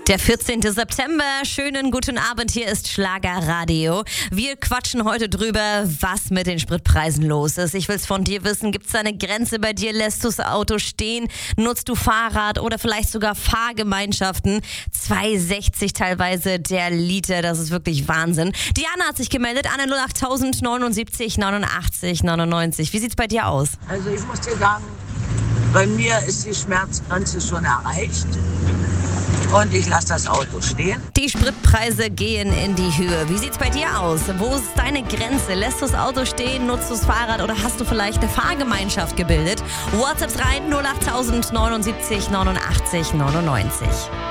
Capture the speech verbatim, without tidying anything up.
Der vierzehnten September, schönen guten Abend, hier ist Schlagerradio. Wir quatschen heute drüber, was mit den Spritpreisen los ist. Ich will's von dir wissen, gibt's da eine Grenze bei dir? Lässt du das Auto stehen? Nutzt du Fahrrad oder vielleicht sogar Fahrgemeinschaften? zwei sechzig teilweise der Liter, das ist wirklich Wahnsinn. Diana hat sich gemeldet, Anne null acht neunundsiebzig neunundachtzig neunundneunzig. Wie sieht's bei dir aus? Also ich muss dir sagen, bei mir ist die Schmerzgrenze schon erreicht. Und ich lasse das Auto stehen. Die Spritpreise gehen in die Höhe. Wie sieht's bei dir aus? Wo ist deine Grenze? Lässt du das Auto stehen? Nutzt du das Fahrrad? Oder hast du vielleicht eine Fahrgemeinschaft gebildet? WhatsApps rein null acht neunundsiebzig neunundachtzig neunundneunzig.